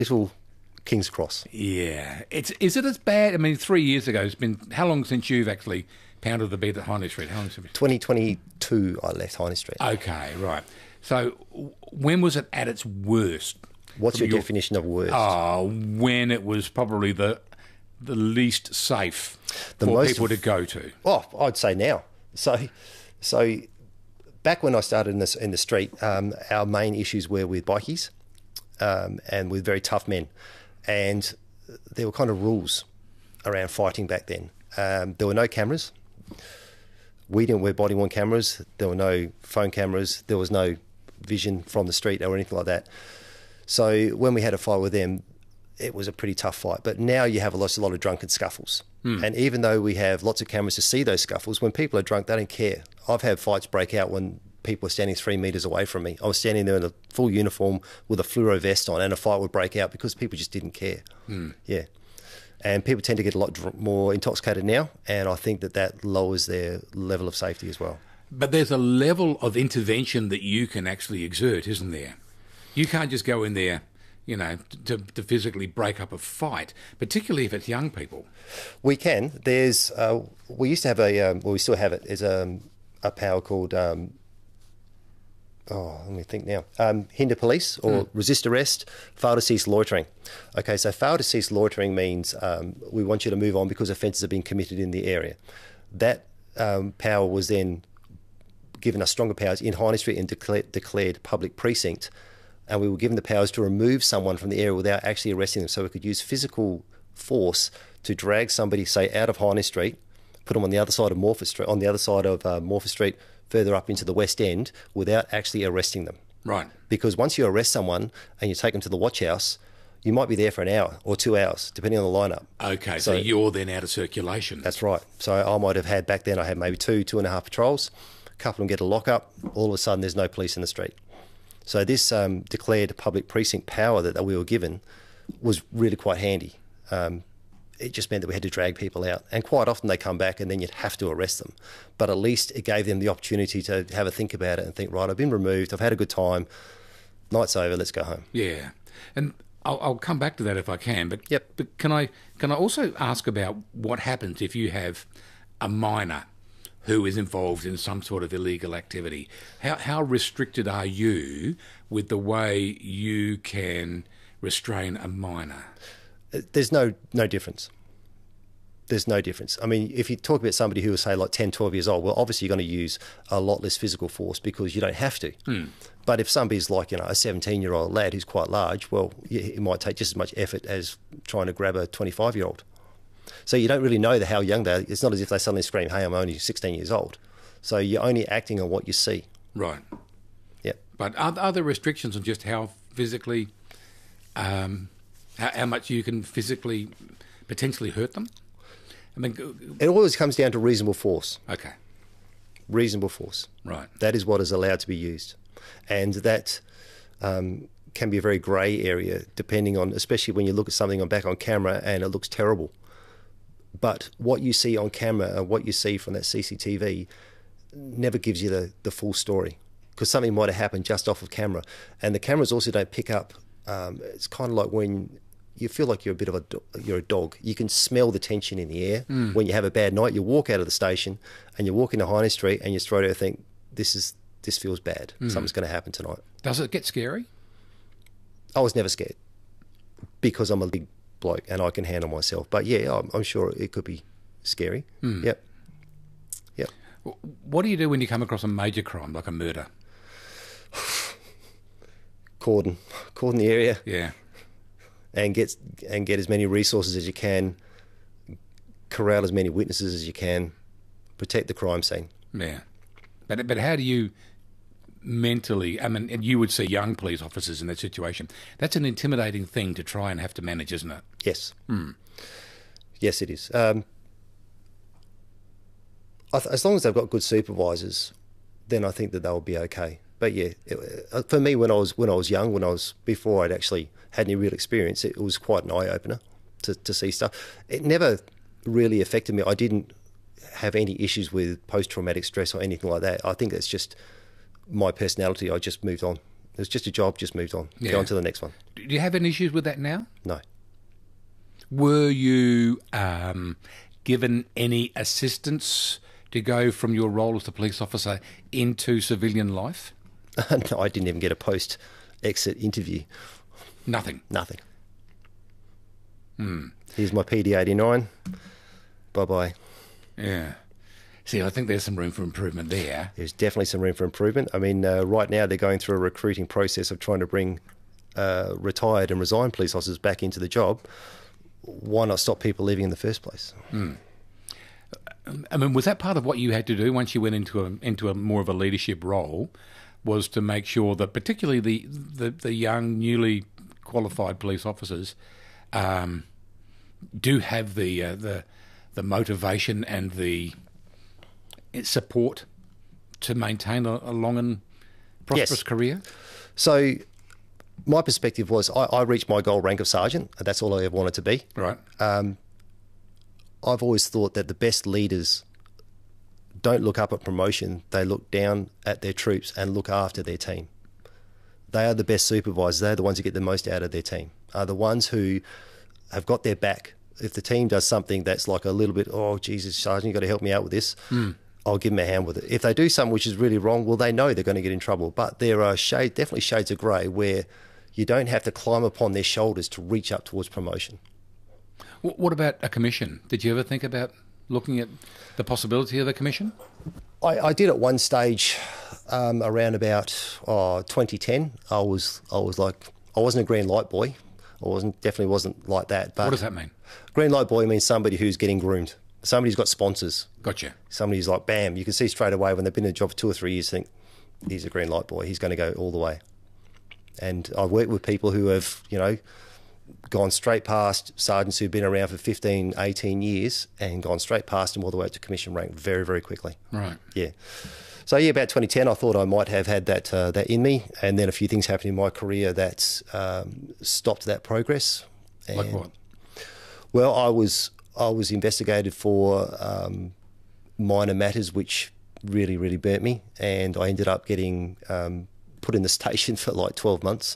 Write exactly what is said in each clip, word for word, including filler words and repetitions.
Little King's Cross. Yeah. It's is it as bad? I mean, three years ago, it's been how long since you've actually pounded the bed at Highney Street? How long has it been? twenty twenty-two, I left Highney Street. Okay, right. So when was it at its worst? What's your, your definition of worst? Oh, when it was probably the the least safe the for most people to go to. Oh, I'd say now. So, so back when I started in this in the street, um, our main issues were with bikies um, and with very tough men, and there were kind of rules around fighting back then. Um, there were no cameras. We didn't wear body-worn cameras. There were no phone cameras. There was no vision from the street or anything like that. So when we had a fight with them, it was a pretty tough fight. But now you have a lot, a lot of drunken scuffles. Hmm. And even though we have lots of cameras to see those scuffles, when people are drunk, they don't care. I've had fights break out when people are standing three metres away from me. I was standing there in a full uniform with a fluoro vest on, and a fight would break out because people just didn't care. Hmm. Yeah. And people tend to get a lot more intoxicated now, and I think that that lowers their level of safety as well. But there's a level of intervention that you can actually exert, isn't there? You can't just go in there, you know, to, to physically break up a fight, particularly if it's young people. We can. There's, uh, we used to have a, um, well, we still have it, there's a, a power called, um, oh, let me think now, um, hinder police or mm. resist arrest, fail to cease loitering. Okay, so fail to cease loitering means um, we want you to move on because offences have been committed in the area. That um, power was then given us stronger powers in Highney Street and declare, declared public precinct, and we were given the powers to remove someone from the area without actually arresting them. So we could use physical force to drag somebody, say, out of Highney Street, put them on the other side of Morpeth Street, on the other side of uh, Morpeth Street, further up into the West End, without actually arresting them. Right. Because once you arrest someone and you take them to the watch house, you might be there for an hour or two hours, depending on the lineup. Okay, so, so you're then out of circulation. That's right. So I might have had, back then, I had maybe two, two and a half patrols. A couple of them get a lock-up. All of a sudden, there's no police in the street. So this um, declared public precinct power that, that we were given was really quite handy. Um, it just meant that we had to drag people out. And quite often they come back and then you'd have to arrest them. But at least it gave them the opportunity to have a think about it and think, right, I've been removed, I've had a good time, night's over, let's go home. Yeah. And I'll, I'll come back to that if I can. But, yep. but can I can I also ask about what happens if you have a minor who is involved in some sort of illegal activity? How how restricted are you with the way you can restrain a minor? There's no no difference. There's no difference. I mean, if you talk about somebody who is, say, like ten, twelve years old, well, obviously you're going to use a lot less physical force because you don't have to. Hmm. But if somebody's like, you know, a seventeen-year-old lad who's quite large, well, it might take just as much effort as trying to grab a twenty-five-year-old. So you don't really know the, how young they are. It's not as if they suddenly scream, hey, I'm only sixteen years old. So you're only acting on what you see. Right. Yeah. But are, are there restrictions on just how physically, um, how, how much you can physically potentially hurt them? I mean, it always comes down to reasonable force. Okay. Reasonable force. Right. That is what is allowed to be used. And that um, can be a very grey area depending on, especially when you look at something on back on camera and it looks terrible. But what you see on camera and what you see from that C C T V never gives you the, the full story, because something might have happened just off of camera. And the cameras also don't pick up. Um, it's kind of like when you feel like you're a bit of a do- you're a dog. You can smell the tension in the air. Mm. When you have a bad night, you walk out of the station and you walk into Highney Street and you straight away think, this is this feels bad. Mm. Something's going to happen tonight. Does it get scary? I was never scared because I'm a big bloke and I can handle myself. But yeah, I'm, I'm sure it could be scary. Mm. Yep. Yep. What do you do when you come across a major crime like a murder? Cordon, cordon the area. Yeah. And get and get as many resources as you can, corral as many witnesses as you can, protect the crime scene. Yeah. But but how do you mentally, I mean, and you would see young police officers in that situation. That's an intimidating thing to try and have to manage, isn't it? Yes. Mm. Yes, it is. Um, I th- as long as they've got good supervisors, then I think that they'll be okay. But yeah, it, uh, for me, when I was when I was young, when I was before I'd actually had any real experience, it was quite an eye opener to to see stuff. It never really affected me. I didn't have any issues with post traumatic stress or anything like that. I think it's just my personality. I just moved on It was just a job, just moved on. Yeah. Go on to the next one. Do you have any issues with that now? No. Were you um, given any assistance to go from your role as a police officer into civilian life? No, I didn't even get a post-exit interview. Nothing? Nothing. Hmm. Here's my P D eighty-nine. Bye-bye. Yeah. See, I think there's some room for improvement there. There's definitely some room for improvement. I mean, uh, right now they're going through a recruiting process of trying to bring uh, retired and resigned police officers back into the job. Why not stop people leaving in the first place? Hmm. I mean, was that part of what you had to do once you went into a into a more of a leadership role? Was to make sure that, particularly the the, the young, newly qualified police officers, um, do have the uh, the the motivation and the support to maintain a, a long and prosperous Yes. career? So my perspective was I, I reached my goal rank of sergeant. And that's all I ever wanted to be. Right. I've always thought that the best leaders don't look up at promotion. They look down at their troops and look after their team. They are the best supervisors. They're the ones who get the most out of their team, are the ones who have got their back. If the team does something that's like a little bit, oh, Jesus, Sergeant, you've got to help me out with this, mm. I'll give them a hand with it. If they do something which is really wrong, well, they know they're going to get in trouble. But there are shade, definitely shades of grey where you don't have to climb upon their shoulders to reach up towards promotion. What about a commission? Did you ever think about looking at the possibility of a commission? I, I did at one stage, um, around about oh, twenty ten. I was I was like I wasn't a green light boy. I wasn't definitely wasn't like that. But what does that mean? Green light boy means somebody who's getting groomed. Somebody who's got sponsors. Gotcha. Somebody who's like, bam, you can see straight away when they've been in a job for two or three years, think he's a green light boy. He's going to go all the way. And I work with people who have, you know, gone straight past sergeants who've been around for fifteen, eighteen years and gone straight past them all the way up to commission rank very, very quickly. Right. Yeah. So, yeah, about twenty ten, I thought I might have had that uh, that in me. And then a few things happened in my career that um, stopped that progress. And, like what? Well, I was I was investigated for um, minor matters which really, really burnt me. And I ended up getting um, put in the station for like twelve months.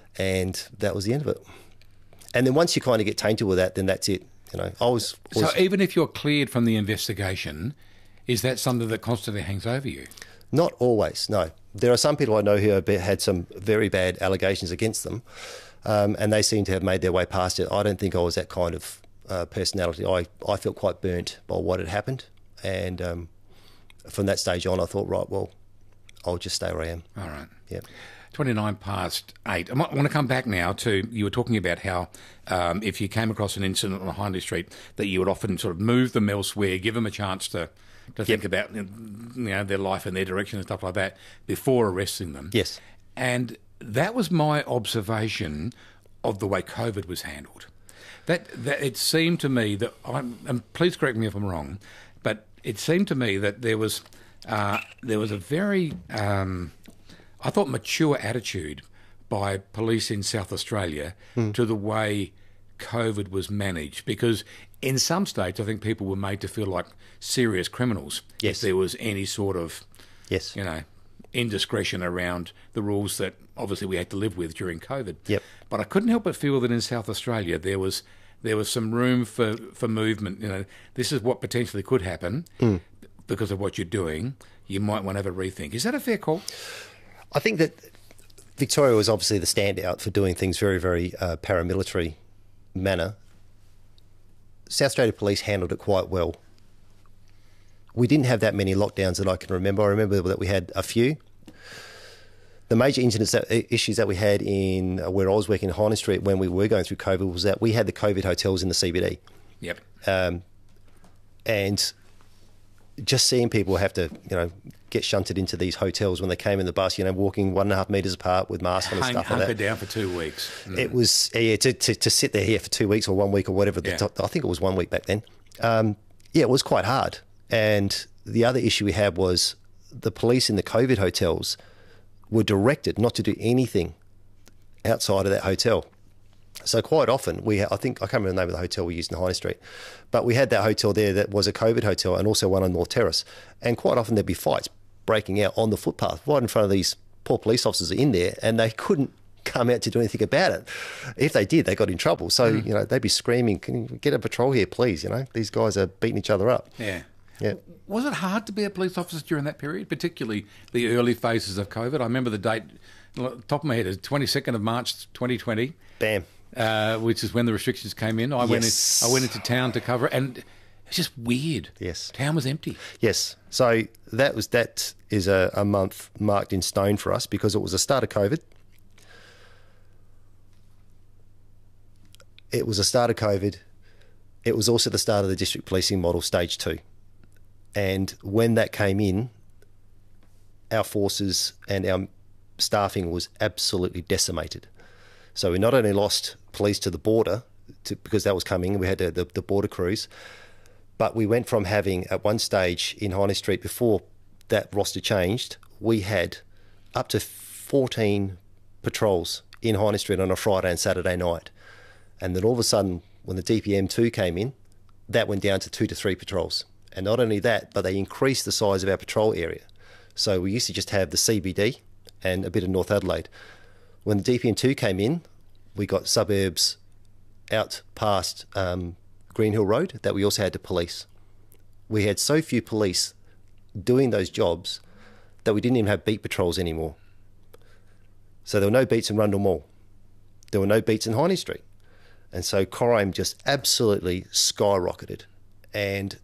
And that was the end of it. And then once you kind of get tainted with that, then that's it. You know, I was, was so even if you're cleared from the investigation, is that something that constantly hangs over you? Not always, no. There are some people I know who have had some very bad allegations against them, um, and they seem to have made their way past it. I don't think I was that kind of uh, personality. I, I felt quite burnt by what had happened, and um, from that stage on, I thought, right, well, I'll just stay where I am. All right. Yeah. twenty-nine past eight. I might want to come back now to, you were talking about how um, if you came across an incident on Hindley Street, that you would often sort of move them elsewhere, give them a chance to, to think Yep. about, you know, their life and their direction and stuff like that before arresting them. Yes. And that was my observation of the way COVID was handled. That, that it seemed to me that, I'm, and please correct me if I'm wrong, but it seemed to me that there was uh, there was a very... Um, I thought mature attitude by police in South Australia mm. to the way COVID was managed, because in some states I think people were made to feel like serious criminals yes. if there was any sort of yes. you know indiscretion around the rules that obviously we had to live with during COVID. Yep. But I couldn't help but feel that in South Australia there was there was some room for, for movement. You know, this is what potentially could happen mm. because of what you're doing. You might want to have a rethink. Is that a fair call? I think that Victoria was obviously the standout for doing things very, very uh, paramilitary manner. South Australia Police handled it quite well. We didn't have that many lockdowns that I can remember. I remember that we had a few. The major incidents, that, issues that we had in uh, where I was working in Hindley Street when we were going through COVID was that we had the COVID hotels in the C B D. Yep. Um, and just seeing people have to, you know, get shunted into these hotels when they came in the bus, you know, walking one and a half metres apart with masks on and Hung, stuff like hunkered that. down for two weeks. Mm. It was, yeah, to, to, to sit there here for two weeks or one week or whatever. Yeah. The, I think it was one week back then. Um, yeah, it was quite hard. And the other issue we had was the police in the COVID hotels were directed not to do anything outside of that hotel. So quite often, we ha- I think, I can't remember the name of the hotel we used in High Street, but we had that hotel there that was a COVID hotel and also one on North Terrace. And quite often there'd be fights breaking out on the footpath right in front of these poor police officers are in there, and they couldn't come out to do anything about it. If they did, they got in trouble. So, mm. you know, they'd be screaming, "Can you get a patrol here, please?" You know, these guys are beating each other up. Yeah. Yeah. Was it hard to be a police officer during that period, particularly the early phases of COVID? I remember the date, top of my head, is twenty-second of March twenty twenty. Bam. Uh, which is when the restrictions came in. I yes. went in, I went into town to cover it, and it's just weird. Yes. Town was empty. Yes. So that was that is a, a month marked in stone for us because it was the start of COVID. It was the start of COVID. It was also the start of the district policing model, stage two. And when that came in, our forces and our staffing was absolutely decimated. So we not only lost police to the border, to, because that was coming, we had the, the, the border crews, but we went from having, at one stage in High Street, before that roster changed, we had up to fourteen patrols in High Street on a Friday and Saturday night. And then all of a sudden, when the D P M two came in, that went down to two to three patrols. And not only that, but they increased the size of our patrol area. So we used to just have the C B D and a bit of North Adelaide. When the D P M two came in, we got suburbs out past um, Green Hill Road that we also had to police. We had so few police doing those jobs that we didn't even have beat patrols anymore. So there were no beats in Rundle Mall. There were no beats in High Street. And so crime just absolutely skyrocketed. And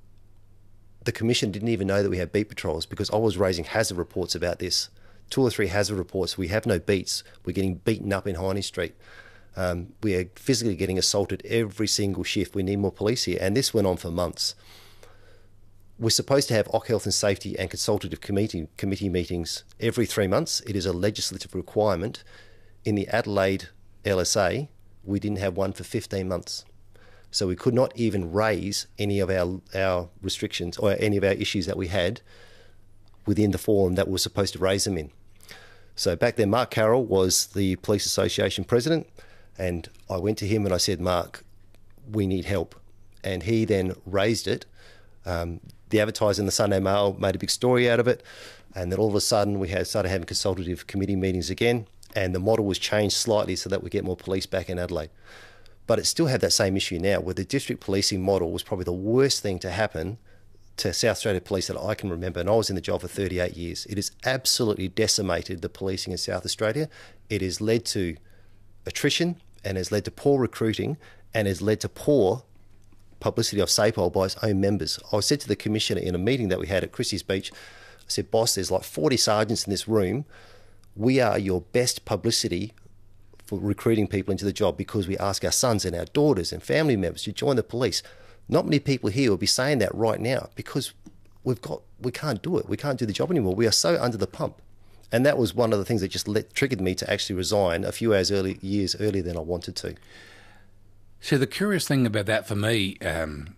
the Commission didn't even know that we had beat patrols because I was raising hazard reports about this. Two or three hazard reports. We have no beats. We're getting beaten up in High Street. Um, we are physically getting assaulted every single shift. We need more police here. And this went on for months. We're supposed to have O C Health and Safety and Consultative Committee, committee meetings every three months. It is a legislative requirement. In the Adelaide L S A, we didn't have one for fifteen months. So we could not even raise any of our, our restrictions or any of our issues that we had within the forum that we were supposed to raise them in. So back then, Mark Carroll was the Police Association president, and I went to him and I said, "Mark, we need help." And he then raised it. Um, the advertiser in the Sunday Mail made a big story out of it, and then all of a sudden we had started having consultative committee meetings again, and the model was changed slightly so that we get more police back in Adelaide. But it still had that same issue now, where the district policing model was probably the worst thing to happen to South Australia Police that I can remember, and I was in the job for thirty-eight years. It has absolutely decimated the policing in South Australia. It has led to attrition and has led to poor recruiting and has led to poor publicity of SAPOL by its own members. I said to the Commissioner in a meeting that we had at Christie's Beach, I said, "Boss, there's like forty sergeants in this room. We are your best publicity for recruiting people into the job because we ask our sons and our daughters and family members to join the police. Not many people here will be saying that right now because we've got we can't do it. We can't do the job anymore. We are so under the pump." And that was one of the things that just let, triggered me to actually resign a few hours early, years earlier than I wanted to. So the curious thing about that for me um,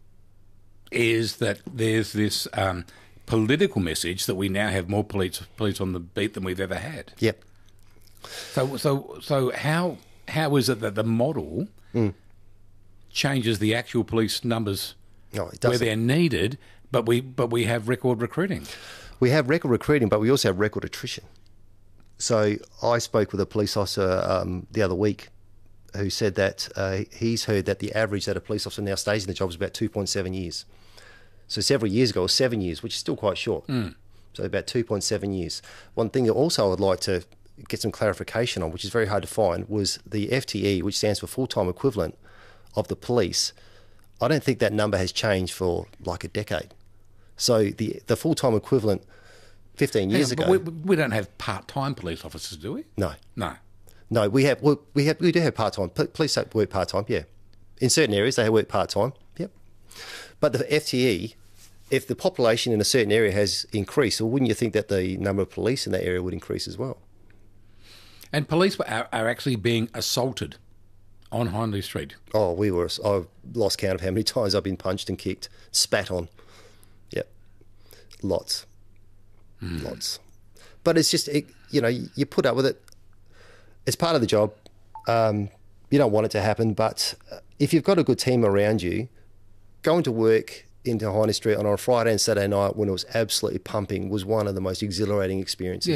is that there's this um, political message that we now have more police police on the beat than we've ever had. Yep. So so so how how is it that the model mm. changes the actual police numbers no, it where they're needed, but we but we have record recruiting? We have record recruiting, but we also have record attrition. So I spoke with a police officer um, the other week who said that uh, he's heard that the average that a police officer now stays in the job is about two point seven years. So several years ago, it was seven years, which is still quite short. Mm. So about two point seven years. One thing that also I would like to get some clarification on, which is very hard to find, was the F T E, which stands for full-time equivalent of the police. I don't think that number has changed for like a decade. So the the full-time equivalent fifteen years yeah, ago... We, we don't have part-time police officers, do we? No. No. No, we have we, we have we do have part-time. Police work part-time, yeah. In certain areas, they work part-time, yep. But the F T E, if the population in a certain area has increased, well, wouldn't you think that the number of police in that area would increase as well? And police are, are actually being assaulted on Hindley Street. Oh, we were. I've lost count of how many times I've been punched and kicked, spat on. Yep, lots, mm. lots. But it's just, it, you know, you put up with it. It's part of the job. Um, you don't want it to happen, but if you've got a good team around you, going to work into Hindley Street on a Friday and Saturday night when it was absolutely pumping was one of the most exhilarating experiences. Yeah.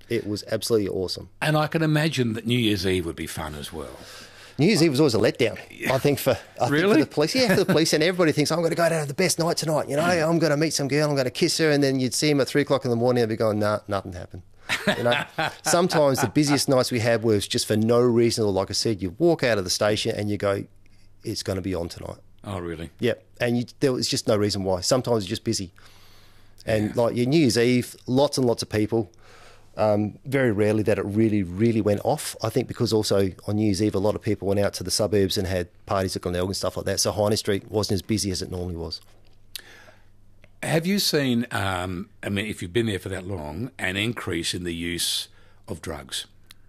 It was absolutely awesome. And I can imagine that New Year's Eve would be fun as well. New Year's Eve was always a letdown, I think, for, I Really? think for the police. Yeah, for the police. And everybody thinks, I'm going to go to have the best night tonight. You know, I'm going to meet some girl, I'm going to kiss her. And then you'd see him at three o'clock in the morning and they'd be going, nah, nothing happened. You know, sometimes the busiest nights we had was just for no reason. Or like I said, you walk out of the station and you go, it's going to be on tonight. Oh, really? Yeah. And you, there was just no reason why. Sometimes it's just busy. And like your New Year's Eve, lots and lots of people. Um, very rarely that it really, really went off. I think because also on New Year's Eve, a lot of people went out to the suburbs and had parties at Glenelg and stuff like that. So Highness Street wasn't as busy as it normally was. Have you seen, um, I mean, if you've been there for that long, an increase in the use of drugs?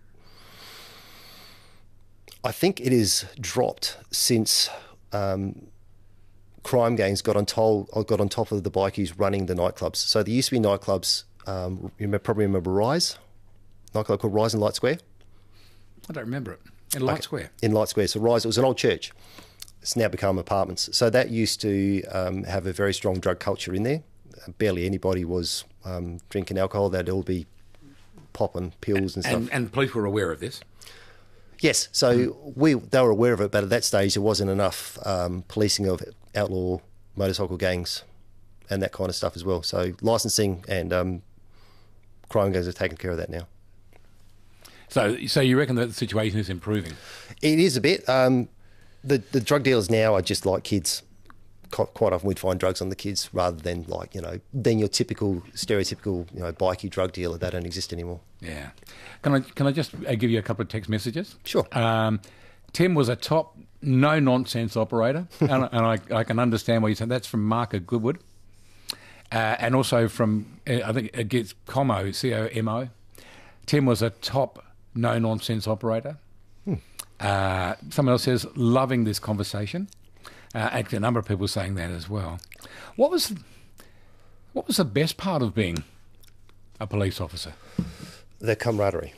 I think it has dropped since um, crime gangs got on, told, got on top of the bikies running the nightclubs. So there used to be nightclubs. Um, you may probably remember Rise, nightclub called Rise in Light Square. I don't remember it. In Light Okay. Square. In Light Square. So Rise, it was an old church. It's now become apartments. So that used to um, have a very strong drug culture in there. Barely anybody was um, drinking alcohol. They'd all be popping pills and stuff. And, and police were aware of this? Yes, so we they were aware of it, but at that stage there wasn't enough um, policing of outlaw motorcycle gangs and that kind of stuff as well. So licensing and um, crime gangs have taken care of that now. So so you reckon that the situation is improving? It is a bit. Um, the the drug dealers now are just like kids. Qu- Quite often we'd find drugs on the kids rather than like, you know, than your typical stereotypical, you know, bikey drug dealer. They don't exist anymore. Yeah. Can I can I just uh, give you a couple of text messages? Sure. Um, Tim was a top no-nonsense operator, and, and I, I can understand what you said. That's from Mark at Goodwood. Uh, and also from, uh, I think it gets Como, C O M O. Tim was a top no-nonsense operator. Hmm. Uh, someone else says, loving this conversation. Uh, actually, a number of people saying that as well. What was, what was the best part of being a police officer? The camaraderie.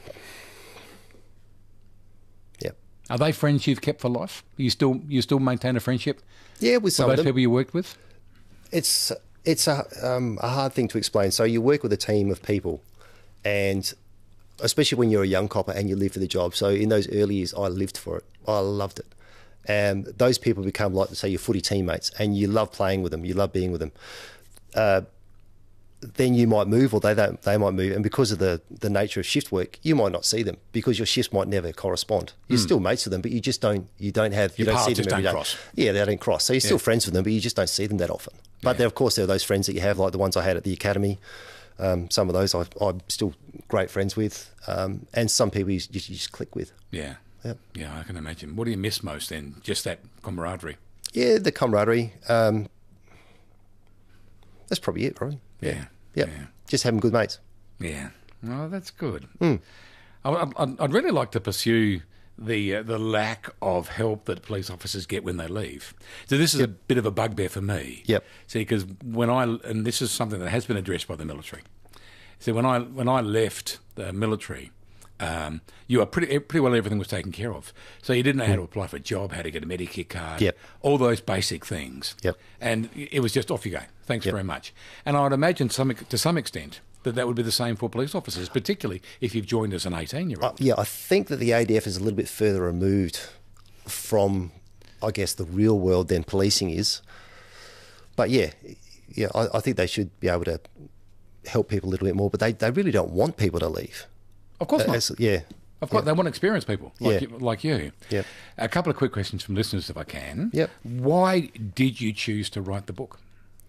Yep. Are they friends you've kept for life? You still you still maintain a friendship Yeah, with with some those of them. people you worked with? It's it's a um, a hard thing to explain. So you work with a team of people, and especially when you're a young copper and you live for the job. So in those early years, I lived for it. I loved it. And those people become like, say, your footy teammates, and you love playing with them. You love being with them. Uh, then you might move, or they don't, they might move, and because of the, the nature of shift work, you might not see them because your shifts might never correspond. You're still mates with them, but you just don't you don't have you Your don't see paths them just every don't day. cross. Yeah, they don't cross. So you're still Yeah. friends with them, but you just don't see them that often. But Yeah. there, of course, there are those friends that you have, like the ones I had at the academy. Um, some of those I, I'm still great friends with, um, and some people you, you just click with. Yeah. Yep. Yeah, I can imagine. What do you miss most then? Just that camaraderie? Yeah, the camaraderie. Um, that's probably it, probably. Yeah. Yep. Yeah. Just having good mates. Yeah. Oh, that's good. Hmm. I, I'd, I'd really like to pursue the uh, the lack of help that police officers get when they leave. So this is a bit of a bugbear for me. Yep. See, because when I and this is something that has been addressed by the military. So when I when I left the military, um, you were pretty pretty well everything was taken care of. So you didn't know how to apply for a job, how to get a Medicare card, Yep. all those basic things. Yep. And it was just off you go. Thanks Yep. very much. And I would imagine some to some extent that that would be the same for police officers, particularly if you've joined as an eighteen-year-old. Uh, yeah, I think that the A D F is a little bit further removed from, I guess, the real world than policing is. But yeah, yeah, I, I think they should be able to help people a little bit more. But they, they really don't want people to leave. Of course not. As- yeah, Of course, they want experienced people like, Yeah. you, like you. Yep. A couple of quick questions from listeners, if I can. Yep. Why did you choose to write the book?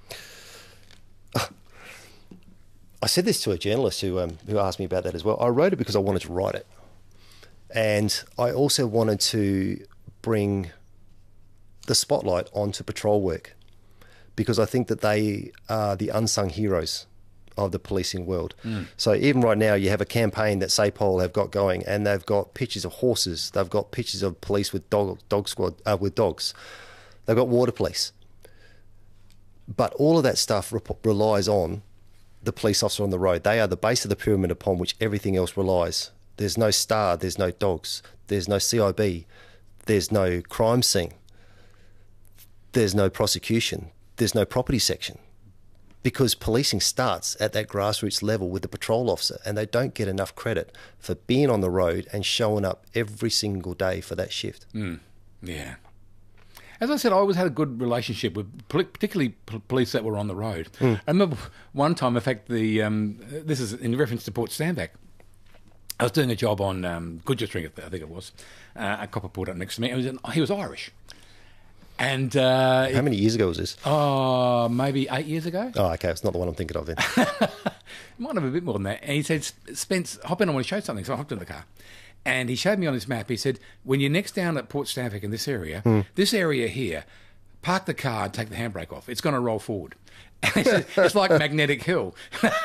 I said this to a journalist who um, who asked me about that as well. I wrote it because I wanted to write it, and I also wanted to bring the spotlight onto patrol work, because I think that they are the unsung heroes of the policing world. Mm. So even right now, you have a campaign that SAPOL have got going, and they've got pictures of horses, they've got pictures of police with dog dog squad uh, with dogs, they've got water police, but all of that stuff rep- relies on the police officer on the road. They are the base of the pyramid upon which everything else relies. There's no STAR, there's no dogs, there's no C I B, there's no crime scene, there's no prosecution, there's no property section. because policing starts at that grassroots level with the patrol officer, and they don't get enough credit for being on the road and showing up every single day for that shift. Mm. Yeah. As I said, I always had a good relationship with particularly police that were on the road. Mm. I remember one time, in fact, the um, this is in reference to Port Stanback. I was doing a job on um, Goodger Street, I think it was. Uh, a copper pulled up next to me. He was, he was Irish. And uh, how many years ago was this? Oh, maybe eight years ago. Oh, okay. It's not the one I'm thinking of then. Might have a bit more than that. And he said, Spence, hop in, I want to show you something. So I hopped in the car. And he showed me on his map, he said, when you're next down at Port Stanback in this area, mm. this area here, park the car and take the handbrake off. It's going to roll forward. And he said, it's like Magnetic Hill.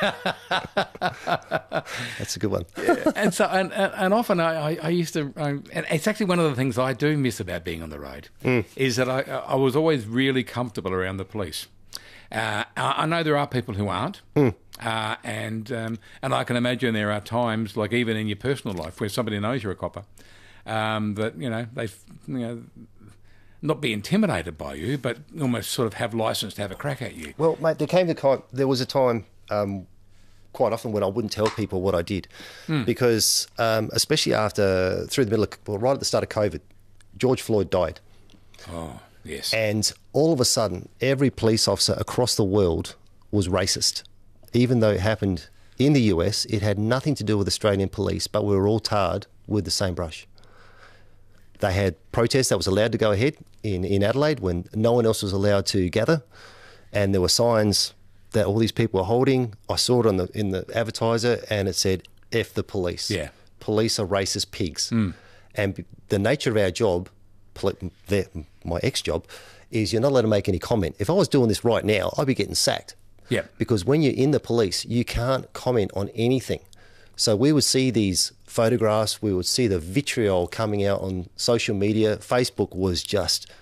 That's a good one. Yeah. And so, and, and often I, I used to, I, and it's actually one of the things I do miss about being on the road, mm. is that I, I was always really comfortable around the police. Uh, I know there are people who aren't, mm. uh, and um, and I can imagine there are times, like even in your personal life, where somebody knows you're a copper, um, that you know they, you know, not be intimidated by you, but almost sort of have license to have a crack at you. Well, mate, there came the time. There was a time, um, quite often, when I wouldn't tell people what I did, mm. because um, especially after through the middle of, well, right at the start of COVID, George Floyd died. Oh. Yes. And all of a sudden, every police officer across the world was racist. Even though it happened in the U S, it had nothing to do with Australian police, but we were all tarred with the same brush. They had protests that was allowed to go ahead in, in Adelaide when no one else was allowed to gather. And there were signs that all these people were holding. I saw it on the in the advertiser and it said, F the police. Yeah. Police are racist pigs. Mm. And the nature of our job, their, my ex-job, is you're not allowed to make any comment. If I was doing this right now, I'd be getting sacked. Yeah. Because when you're in the police, you can't comment on anything. So we would see these photographs, we would see the vitriol coming out on social media. Facebook was just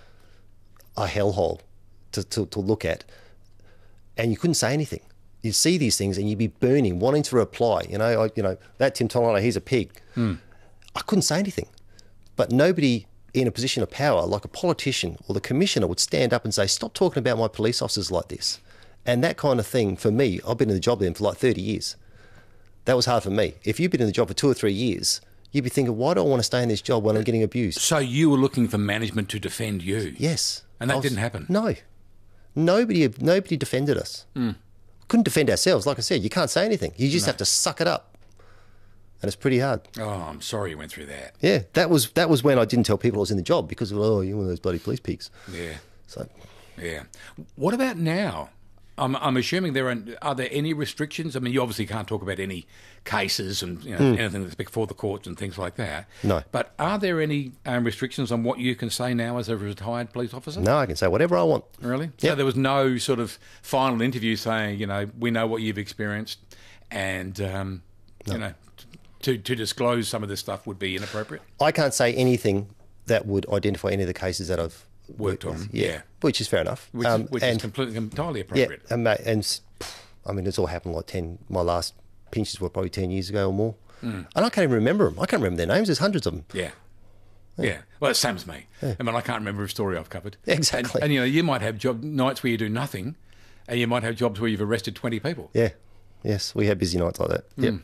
a hellhole to, to, to look at. And you couldn't say anything. You'd see these things and you'd be burning, wanting to reply. You know, I, you know that Tim Tolano, he's a pig. Mm. I couldn't say anything. But nobody in a position of power, like a politician or the commissioner, would stand up and say, stop talking about my police officers like this. And that kind of thing, for me, I've been in the job then for like thirty years. That was hard for me. If you've been in the job for two or three years, you'd be thinking, why do I want to stay in this job when I'm getting abused? So you were looking for management to defend you? Yes. And that was, didn't happen? No. Nobody nobody defended us. Mm. Couldn't defend ourselves. Like I said, you can't say anything. You just no. have to suck it up. And it's pretty hard. Oh, I'm sorry you went through that. Yeah, that was that was when I didn't tell people I was in the job because, oh, you're one of those bloody police pigs. Yeah. So. Yeah. What about now? I'm, I'm assuming there are, are there any restrictions? I mean, you obviously can't talk about any cases and you know, mm. anything that's before the courts and things like that. No. But are there any um, restrictions on what you can say now as a retired police officer? No, I can say whatever I want. Really? Yep. So there was no sort of final interview saying, you know, we know what you've experienced and, um, no. you know, to, to disclose some of this stuff would be inappropriate? I can't say anything that would identify any of the cases that I've worked, worked on. Yeah, yeah. Which is fair enough. Which, um, is, which and, is completely, entirely appropriate. Yeah, and, and I mean, it's all happened like ten, my last pinches were probably ten years ago or more. Mm. And I can't even remember them. I can't remember their names. There's hundreds of them. Yeah. Yeah. yeah. Well, it's same as me. Yeah. I mean, I can't remember a story I've covered. Exactly. And, and, you know, you might have job nights where you do nothing and you might have jobs where you've arrested twenty people. Yeah. Yes, we have busy nights like that. Mm. Yep.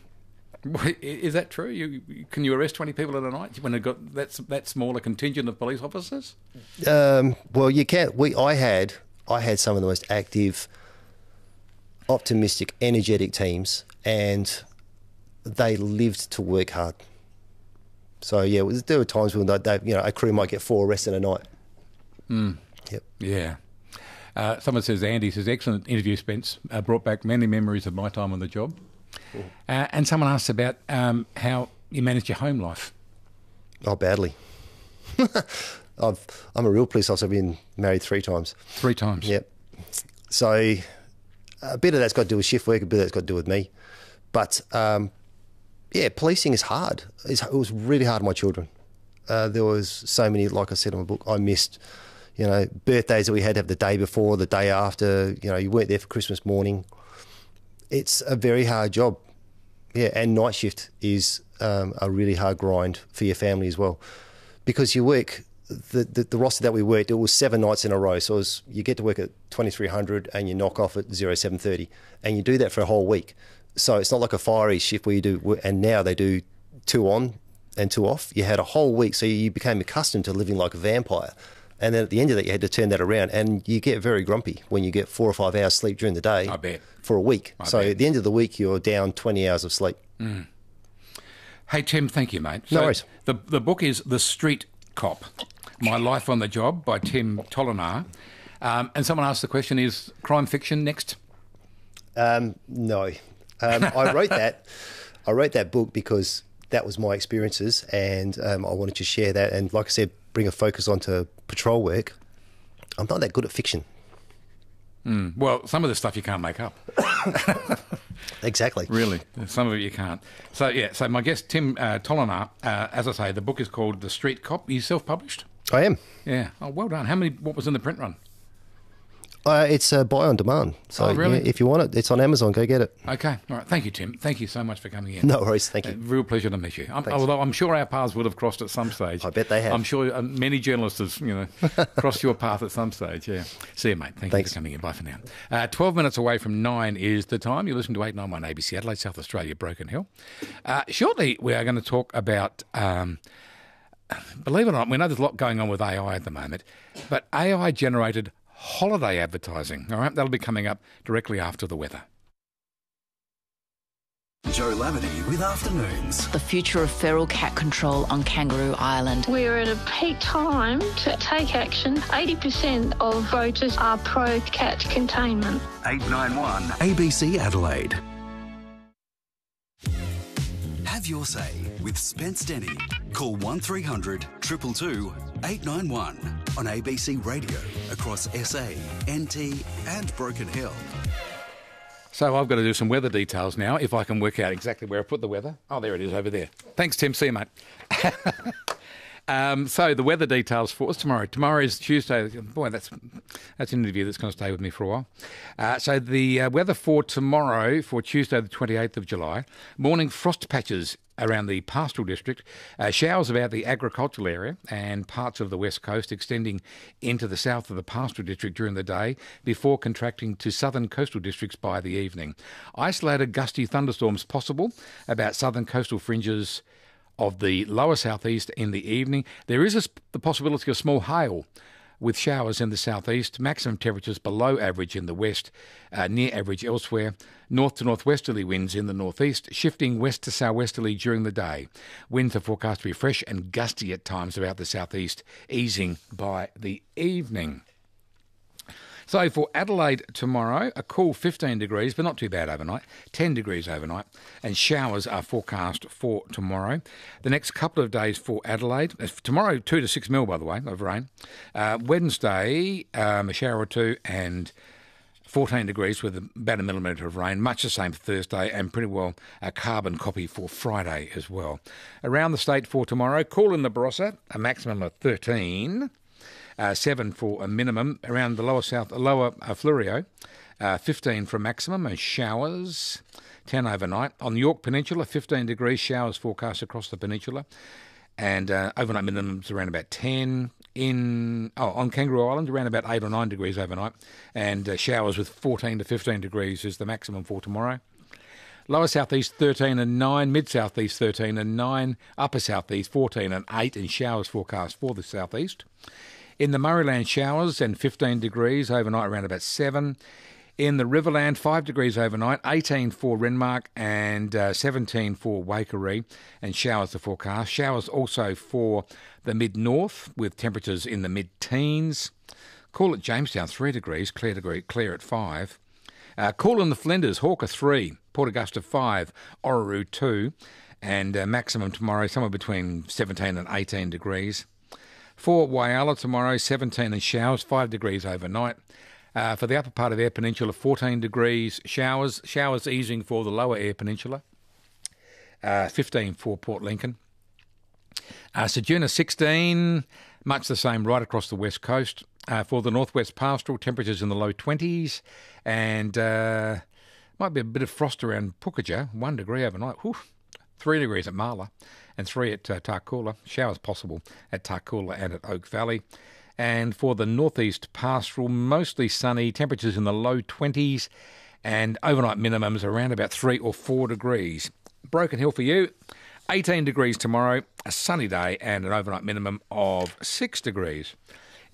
Is that true? You, can you arrest twenty people in a night when you've got that, that small a contingent of police officers? Um, well, you can. We, I had, I had some of the most active, optimistic, energetic teams, and they lived to work hard. So yeah, it was, there were times when they, they, you know, a crew might get four arrests in a night. Mm. Yep. Yeah. Uh, someone says, Andy says, excellent interview, Spence. Uh, brought back many memories of my time on the job. Uh, and someone asked about um, how you managed your home life. Oh, badly. I've, I'm a real police officer. I've been married three times. Three times? Yep. So a bit of that's got to do with shift work, a bit of that's got to do with me. But, um, yeah, policing is hard. It's, it was really hard on my children. Uh, there was so many, like I said in my book, I missed, you know, birthdays that we had to have the day before, the day after. You know, you weren't there for Christmas morning. It's a very hard job. Yeah, and night shift is um, a really hard grind for your family as well, because you work the, the, the roster that we worked, it was seven nights in a row. So it was, you get to work at twenty-three hundred and you knock off at seven thirty, and you do that for a whole week. So it's not like a fiery shift where you do, and now they do two on and two off. You had a whole week, so you became accustomed to living like a vampire. And then at the end of that, you had to turn that around, and you get very grumpy when you get four or five hours sleep during the day. I bet. For a week. I so bet. at the end of the week, you're down twenty hours of sleep. Mm. Hey, Tim, thank you, mate. So no worries. The, the book is The Street Cop, My Life on the Job by Tim Tolinar. Um, and someone asked the question, is crime fiction next? Um, no. Um, I wrote that. I wrote that book because that was my experiences, and um, I wanted to share that. And like I said, bring a focus onto patrol work. I'm not that good at fiction. Mm. Well, some of the stuff you can't make up. Exactly. Really. Some of it you can't. So, yeah, so my guest, Tim uh, Tolinar, uh, as I say, the book is called The Street Cop. Are you self-published? I am. Yeah. Oh, well done. How many, what was in the print run? Uh, it's uh, buy on demand. So Oh, really? yeah, if you want it, it's on Amazon. Go get it. Okay. All right. Thank you, Tim. Thank you so much for coming in. No worries. Thank A you. real pleasure to meet you. I'm, Thanks. although I'm sure our paths would have crossed at some stage. I bet they have. I'm sure uh, many journalists have, you know, crossed your path at some stage. Yeah. See you, mate. Thank Thanks. you for coming in. Bye for now. Uh, Twelve minutes away from nine is the time. You listen to eight ninety-one A B C Adelaide, South Australia, Broken Hill. Uh, shortly, we are going to talk about. Um, believe it or not, we know there's a lot going on with A I at the moment, but A I generated holiday advertising. All right, that'll be coming up directly after the weather. Joe Lavity with Afternoons. The future of feral cat control on Kangaroo Island. We're at a peak time to take action. eighty percent of voters are pro-cat containment. eight nine one A B C Adelaide. Have your say with Spence Denny. Call one three hundred two two two eight nine one on A B C Radio across S A, N T and Broken Hill. So I've got to do some weather details now, if I can work out exactly where I put the weather. Oh, there it is over there. Thanks, Tim. See you, mate. um, so the weather details for us tomorrow. Tomorrow is Tuesday. Boy, that's that's an interview that's going to stay with me for a while. Uh, so the uh, weather for tomorrow, for Tuesday the twenty-eighth of July, morning frost patches around the pastoral district, uh, showers about the agricultural area and parts of the west coast, extending into the south of the pastoral district during the day before contracting to southern coastal districts by the evening. Isolated gusty thunderstorms possible about southern coastal fringes of the lower southeast in the evening. There is a, the possibility of small hail with showers in the southeast, maximum temperatures below average in the west, uh, near average elsewhere, north to northwesterly winds in the northeast, shifting west to southwesterly during the day. Winds are forecast to be fresh and gusty at times about the southeast, easing by the evening. So for Adelaide tomorrow, a cool fifteen degrees, but not too bad overnight, ten degrees overnight, and showers are forecast for tomorrow. The next couple of days for Adelaide, tomorrow two to six mil, by the way, of rain. Uh, Wednesday, um, a shower or two, and fourteen degrees with about a millimetre of rain, much the same for Thursday, and pretty well a carbon copy for Friday as well. Around the state for tomorrow, cool in the Barossa, a maximum of thirteen. Uh, seven for a minimum. Around the lower south, lower uh, Fleurieu, uh, fifteen for a maximum, and showers, ten overnight. On the York Peninsula, fifteen degrees, showers forecast across the peninsula, and uh, overnight minimums around about ten. In oh, on Kangaroo Island, around about eight or nine degrees overnight, and uh, showers with fourteen to fifteen degrees is the maximum for tomorrow. Lower southeast thirteen and nine, mid southeast thirteen and nine, upper southeast fourteen and eight, and showers forecast for the southeast. In the Murrayland, showers and fifteen degrees overnight, around about seven. In the Riverland, five degrees overnight, eighteen for Renmark and uh, seventeen for Waikerie, and showers are forecast. Showers also for the mid-north, with temperatures in the mid-teens. Cool at Jamestown, three degrees, clear degree, clear at five. Uh, cool in the Flinders, Hawker three, Port Augusta five, Orroroo two, and uh, maximum tomorrow somewhere between seventeen and eighteen degrees. For Whyalla tomorrow, seventeen and showers, five degrees overnight. Uh, for the upper part of Eyre Peninsula, fourteen degrees, showers, showers easing for the lower Eyre Peninsula, uh, fifteen for Port Lincoln. Uh, Ceduna, sixteen, much the same right across the west coast. Uh, for the northwest pastoral, temperatures in the low twenties, and uh, might be a bit of frost around Pukaja, one degree overnight. Whew. Three degrees at Marla, and three at uh, Tarcoola. Showers possible at Tarcoola and at Oak Valley. And for the northeast pastoral, mostly sunny, temperatures in the low twenties, and overnight minimums around about three or four degrees. Broken Hill for you, eighteen degrees tomorrow, a sunny day, and an overnight minimum of six degrees.